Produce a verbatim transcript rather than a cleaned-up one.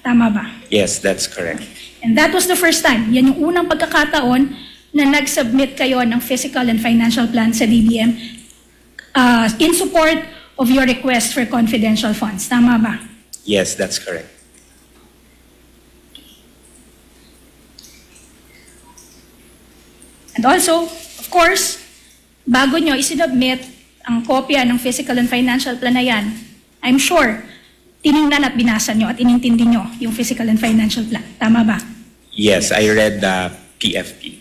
Tama ba? Yes, that's correct. And that was the first time. Yan yung unang pagkakataon na nag-submit kayo ng physical and financial plan sa D B M uh, in support of your request for confidential funds. Tama ba? Yes, that's correct. And also, of course, bago nyo isinubmit ang kopya ng physical and financial plan na yan, I'm sure, tiningnan at binasa nyo at inintindi nyo yung physical and financial plan. Tama ba? Yes, I read the P F P.